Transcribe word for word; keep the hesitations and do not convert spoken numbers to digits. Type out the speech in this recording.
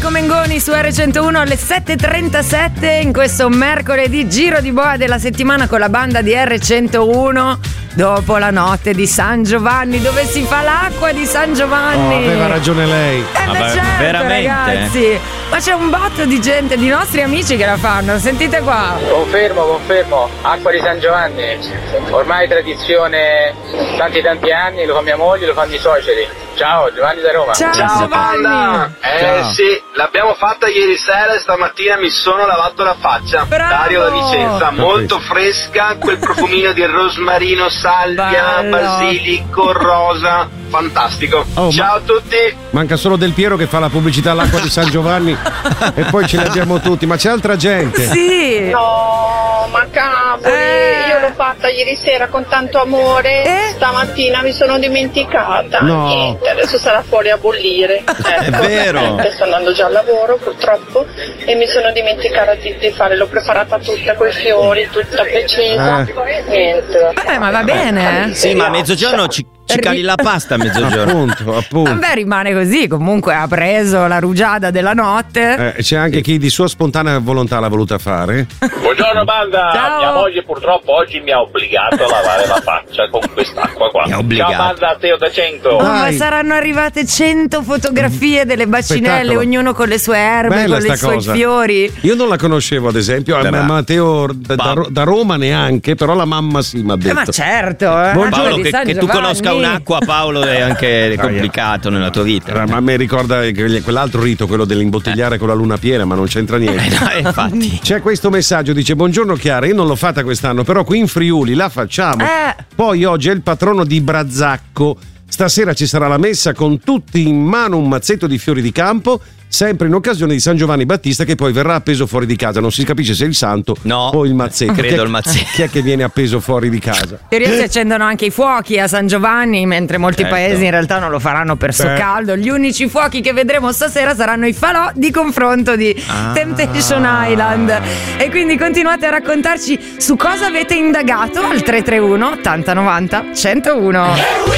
Marco Mengoni su erre centouno alle sette e trentasette in questo mercoledì giro di boa della settimana con la banda di erre centouno dopo la notte di San Giovanni, dove si fa l'acqua di San Giovanni. Oh, aveva ragione lei. Eh beh, Vabbè, certo, veramente? ragazzi, ma c'è un botto di gente, di nostri amici che la fanno, sentite qua. Confermo, confermo, acqua di San Giovanni, ormai tradizione tanti tanti anni, lo fa mia moglie, lo fanno i suoceri. Ciao, Giovanni da Roma. Ciao, Ciao Giovanni. banda! Eh Ciao. sì, l'abbiamo fatta ieri sera e stamattina mi sono lavato la faccia. Bravo! Dario da Vicenza, molto fresca, quel profumino di rosmarino, salvia, Bello. basilico, rosa, fantastico. Oh, Ciao a tutti! Manca solo Del Piero che fa la pubblicità all'acqua di San Giovanni e poi ce li abbiamo tutti, ma c'è altra gente. Sì. No, ma cavoli, Eh. io l'ho fatta ieri sera con tanto amore, Eh? stamattina mi sono dimenticata. No. Niente, adesso sarà fuori a bollire. È Ecco, vero. niente, sto andando già al lavoro purtroppo e mi sono dimenticata di, di fare, l'ho preparata tutta coi fiori, tutta precisa. Niente. Eh, ma va bene. Sì, ma a mezzogiorno ci, ci cali la pasta a mezzogiorno. Appunto, appunto. Vabbè, rimane così, comunque ha preso la rugiada della notte. Eh, c'è anche chi di sua spontanea volontà l'ha voluta fare. Buongiorno banda, Ciao. mia moglie purtroppo oggi mi ha obbligato a lavare la faccia con quest'acqua qua. Mi ha obbligato. Ciao banda, Teo da cento. Oh, ma Dai. saranno arrivate cento fotografie delle bacinelle, Spettacolo. ognuno con le sue erbe, Bella con i sta suoi cosa. fiori. Io non la conoscevo, ad esempio, Beh, ma ma- Matteo da, da Paolo. Ro- da Roma neanche, però la mamma sì mi ha Eh, detto. ma certo, eh. Buongiorno, acqua Paolo, di che, San che tu Giovanni. conosca un'acqua, Paolo, è anche complicato nella tua vita. Eh, Ma mi ricorda che- quell'altro rito, quello dell'imbottigliare con la luna piena, ma non c'entra niente. Eh, no, infatti. C'è questo messaggio, dice: buongiorno Chiara, io non l'ho fatta quest'anno, però qui in Friuli la facciamo. Eh. Poi oggi è il patrono di Brazzacco. Stasera ci sarà la messa con tutti in mano un mazzetto di fiori di campo, sempre in occasione di San Giovanni Battista, che poi verrà appeso fuori di casa. Non si capisce se è il santo No, o il mazzetto. credo Chi è- il mazzetto. Chi è che viene appeso fuori di casa? In teoria si accendono anche i fuochi a San Giovanni, mentre molti Certo. paesi in realtà non lo faranno per Beh. caldo. Gli unici fuochi che vedremo stasera saranno i falò di confronto di Ah. Temptation Island. E quindi continuate a raccontarci su cosa avete indagato al tre tre uno ottanta novanta centouno.